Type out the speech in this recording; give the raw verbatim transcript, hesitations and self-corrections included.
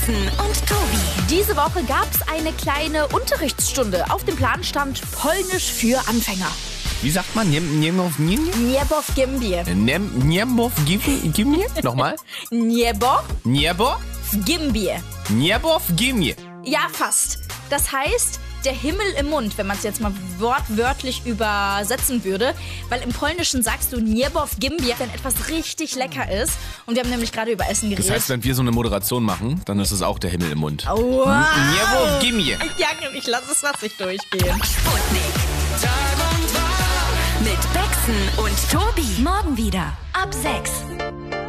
Matzen und Tobi. Diese Woche gab es eine kleine Unterrichtsstunde. Auf dem Plan stand Polnisch für Anfänger. Wie sagt man? Niemów Gimbie? Niebo w Gimbie. Niemów Gimbie? Nochmal? Niebo Niebo? w Gimbie. Niebo w Gimbie. Ja, fast. Das heißt, der Himmel im Mund, wenn man es jetzt mal wortwörtlich übersetzen würde. Weil im Polnischen sagst du Niebo w Gimbie, wenn etwas richtig lecker ist. Und wir haben nämlich gerade über Essen geredet. Das heißt, wenn wir so eine Moderation machen, dann ist es auch der Himmel im Mund. Wow. Niebo w Gimbie. Ja, ich lasse es was nicht durchgehen. Sputnik. Mit Bexen und Tobi. Morgen wieder ab sechs.